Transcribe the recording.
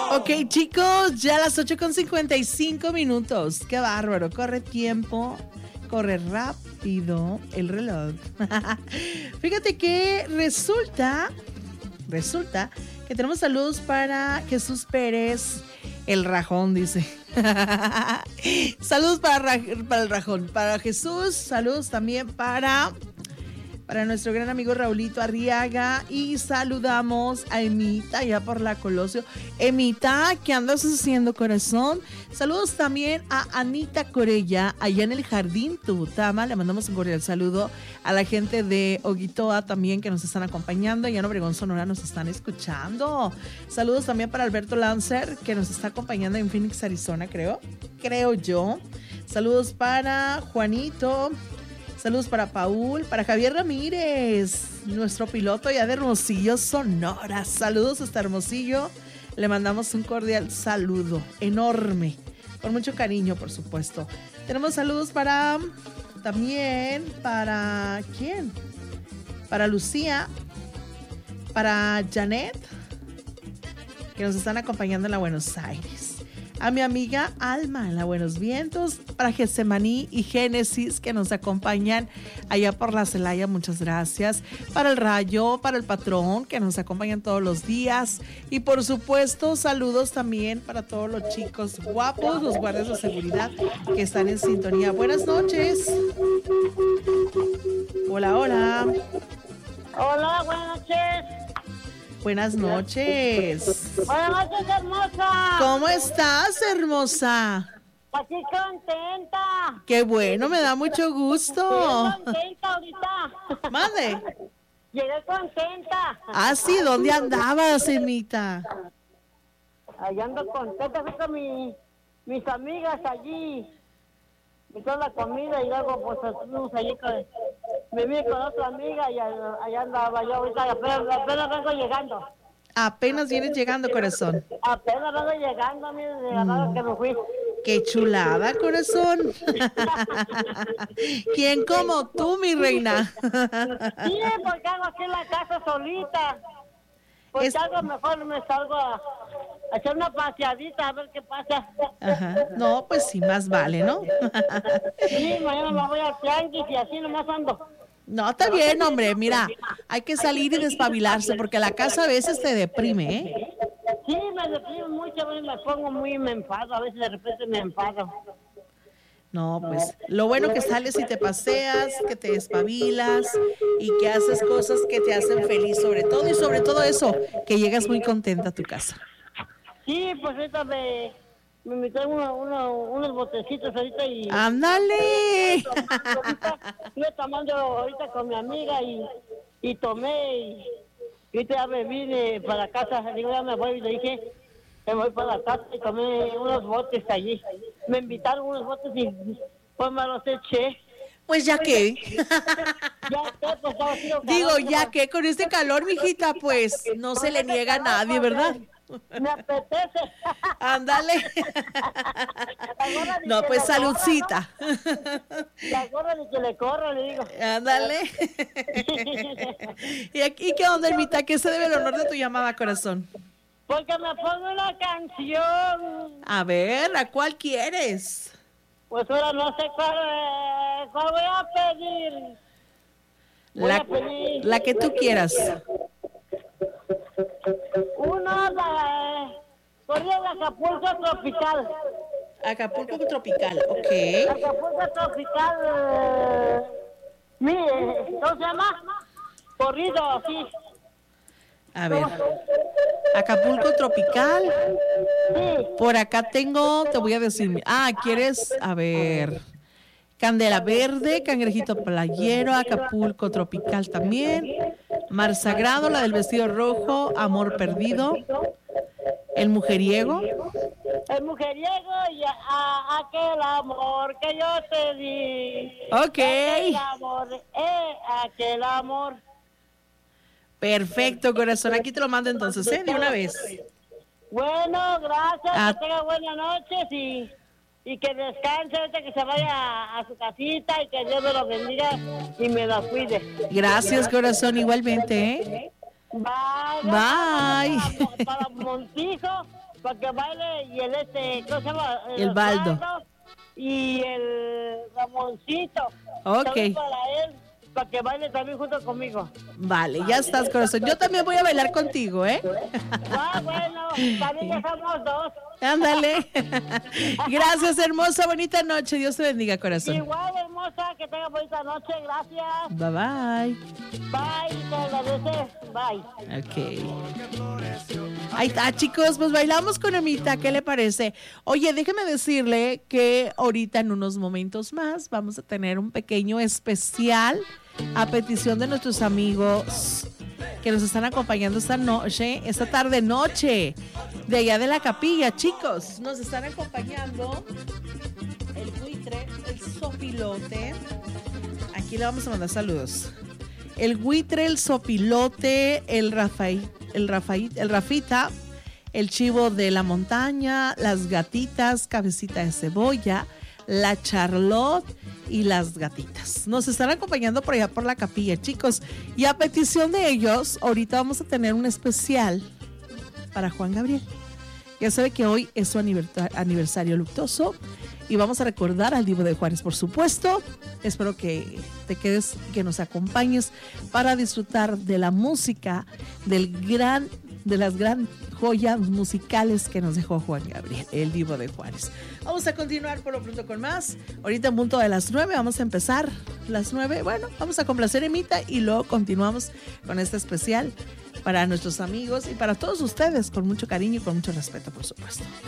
Ok, chicos, ya a las 8:55. Qué bárbaro, corre tiempo, corre rápido el reloj. Fíjate que resulta que tenemos saludos para Jesús Pérez, el Rajón, dice. Saludos para el Rajón, para Jesús, saludos también para nuestro gran amigo Raulito Arriaga, y saludamos a Emita allá por la Colosio. Emita, ¿qué andas haciendo, corazón? Saludos también a Anita Corella allá en el Jardín Tubutama. Le mandamos un cordial saludo a la gente de Oguitoa también, que nos están acompañando. Allá en Obregón, Sonora, nos están escuchando. Saludos también para Alberto Lancer, que nos está acompañando en Phoenix, Arizona, creo yo. Saludos para Juanito. Saludos para Paul, para Javier Ramírez, nuestro piloto ya de Hermosillo, Sonora. Saludos hasta Hermosillo. Le mandamos un cordial saludo enorme, con mucho cariño, por supuesto. Tenemos saludos también para ¿quién? Para Lucía, para Janet, que nos están acompañando en la Buenos Aires. A mi amiga Alma en la Buenos Vientos, para Getsemaní y Génesis, que nos acompañan allá por la Celaya, muchas gracias. Para el Rayo, para el Patrón, que nos acompañan todos los días. Y por supuesto, saludos también para todos los chicos guapos, los guardias de seguridad que están en sintonía. Buenas noches. Hola, hola. Hola, buenas noches. Buenas noches. Buenas noches, hermosa. ¿Cómo estás, hermosa? Aquí contenta. Qué bueno, me da mucho gusto. Estoy contenta ahorita. Mande. Llegué contenta. Ah, sí, ¿dónde andabas, Emita? Allá ando contenta, fui con mis amigas allí. Me toda la comida y luego pues estuvimos allí me vine con otra amiga y allá andaba yo ahorita, apenas vengo llegando. Apenas vienes llegando, corazón. Apenas vengo llegando, mire, de la nada que me fui. ¡Qué chulada, corazón! ¿Quién como tú, mi reina? Sí, porque hago aquí en la casa solita. Pues algo mejor me salgo a echar una paseadita a ver qué pasa. Ajá. No, pues sí, más vale, ¿no? Sí, mañana me voy al tianguis y así nomás ando. No, está bien, hombre. Mira, hay que salir y despabilarse porque la casa a veces te deprime, ¿eh? Sí, me deprime mucho, a veces me pongo me enfado, a veces de repente me enfado. No, pues lo bueno que sales y te paseas, que te despabilas y que haces cosas que te hacen feliz, sobre todo eso, que llegas muy contenta a tu casa. Sí, pues ahorita me invité unos botecitos ahorita y... ¡Ándale! Estuve tomando ahorita con mi amiga y tomé y ahorita ya me vine para casa, digo ya me voy y le dije... Me voy para la casa y tomé unos botes allí. Me invitaron unos botes y pues me los eché. Pues ya que. Digo, ya que con este calor, mijita, pues no se le niega a nadie, ¿verdad? Me apetece. Ándale. No, pues saludcita. La gorra ni que le corra, le digo. Ándale. ¿Y aquí qué onda, Ermita? ¿Qué se debe el honor de tu llamada, corazón? Porque me pongo una canción. A ver, ¿a cuál quieres? Pues ahora no sé cuál voy a pedir. La que tú quieras. Uno de corrido de Acapulco Tropical. Acapulco Tropical, ok. Acapulco Tropical. ¿Cómo se llama? Corrido, sí. A ver, Acapulco Tropical. Sí. Por acá tengo, te voy a decir. ¿Quieres? A ver. Candela Verde, Cangrejito Playero, Acapulco Tropical también. Mar Sagrado, la del vestido rojo, Amor Perdido. El Mujeriego. El Mujeriego y aquel amor que yo te di. Ok. Aquel amor. Perfecto, corazón. Aquí te lo mando entonces, de una vez. Bueno, gracias. Que tenga buenas noches y que descanse ahorita que se vaya a su casita y que Dios me lo bendiga y me la cuide. Gracias, corazón, igualmente, ¿eh? Bye. Bye. Para Montijo para que baile, y el ¿cómo se llama? El Baldo. Y el Ramoncito. Ok. También para él, para que baile también junto conmigo. Vale, ya estás, corazón. Yo también voy a bailar contigo, ¿eh? Ah, bueno, también ya somos dos. Ándale. Gracias, hermosa. Bonita noche. Dios te bendiga, corazón. Igual, hermosa, que tenga bonita noche. Gracias. Bye, bye. Bye, te agradece. Bye. Ok. Ahí está, chicos. Pues bailamos con Emita. ¿Qué le parece? Oye, déjeme decirle que ahorita en unos momentos más vamos a tener un pequeño especial a petición de nuestros amigos que nos están acompañando esta tarde noche, de allá de la capilla. Chicos, nos están acompañando el buitre, el sopilote. Aquí le vamos a mandar saludos. El buitre, el sopilote, el Rafita, el chivo de la montaña, las gatitas, cabecita de cebolla, la Charlotte y las gatitas. Nos están acompañando por allá por la capilla, chicos. Y a petición de ellos, ahorita vamos a tener un especial para Juan Gabriel. Ya sabe que hoy es su aniversario luctuoso y vamos a recordar al Divo de Juárez, por supuesto. Espero que te quedes y que nos acompañes para disfrutar de la música de las gran joyas musicales que nos dejó Juan Gabriel, el Divo de Juárez. Vamos a continuar por lo pronto con más. Ahorita en punto de las 9 vamos a empezar. Las 9, bueno, vamos a complacer a Emita y luego continuamos con este especial para nuestros amigos y para todos ustedes, con mucho cariño y con mucho respeto, por supuesto.